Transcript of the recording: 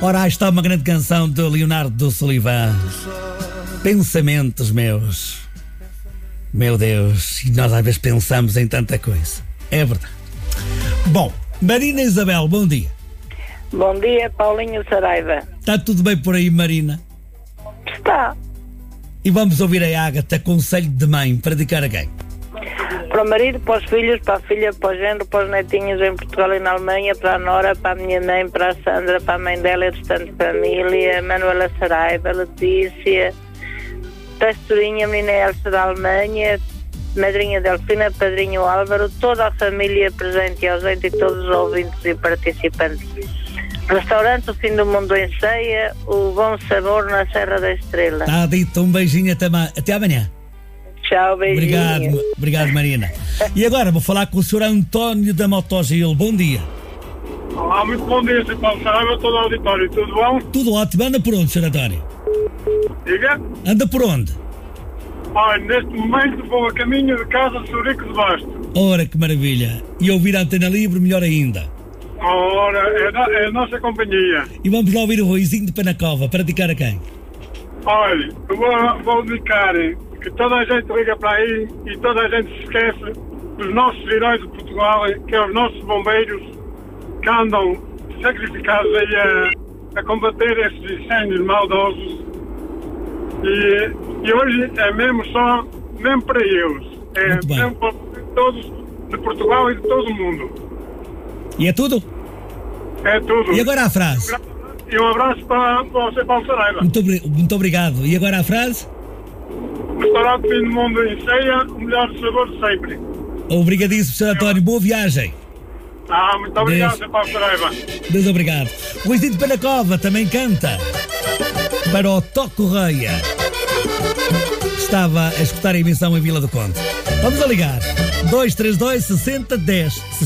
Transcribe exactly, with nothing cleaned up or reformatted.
Ora, aí está uma grande canção de Leonardo do Solivan. Pensamentos meus. Meu Deus, e nós às vezes pensamos em tanta coisa. É verdade. Bom, Marina Isabel, bom dia. Bom dia, Paulinho Saraiva. Está tudo bem por aí, Marina? Está. E vamos ouvir a Ágata, conselho de mãe, para dedicar a quem? Para o marido, para os filhos, para a filha, para o género, para os netinhos em Portugal e na Alemanha, para a Nora, para a minha mãe, para a Sandra, para a mãe dela e a restante família, Manuela Saraiva, Letícia, Pastorinha, menina Elsa da Alemanha, madrinha Delfina, padrinho Álvaro, toda a família presente e ausente e todos os ouvintes e participantes. Restaurante O Fim do Mundo em Ceia, o Bom Sabor na Serra da Estrela. Está dito, um beijinho até, ma- até amanhã. Tchau, beijinho. Obrigado, obrigado, Marina. E agora vou falar com o senhor António da Motogil. Bom dia. Olá, muito bom dia, senhor Paulo Saraiva, todo o auditório, tudo bom? Tudo ótimo. Anda por onde, senhor António? Diga? Anda por onde? Olha, neste momento vou a caminho de casa de Surico de Basto. Ora, que maravilha. E ouvir a Antena Livre, melhor ainda. Ora, é, da, é a nossa companhia. E vamos lá ouvir o Ruizinho de Penacova, para dedicar a quem? Olha, eu vou, vou dedicar que toda a gente liga para aí e toda a gente se esquece dos nossos heróis de Portugal, que são os nossos bombeiros, que andam sacrificados aí a, a combater esses incêndios maldosos. E, e hoje é mesmo só, mesmo para eles. É Muito bem. mesmo para todos de Portugal e de todo o mundo. E é tudo? É tudo. E agora a frase? E um abraço para, para você, Paulo Saraiva. Muito, obri- muito obrigado. E agora a frase? Restaurante Fim do Mundo em Ceia, o melhor sabor de sempre. Obrigadíssimo, senhor António. Boa viagem. Ah, muito obrigado, Deus. senhor Paulo Saraiva. Deus obrigado. O Ruizinho de Penacova também canta para o Tó Correia. Estava a escutar a emissão em Vila do Conde. Vamos a ligar. dois três dois, sessenta, dez.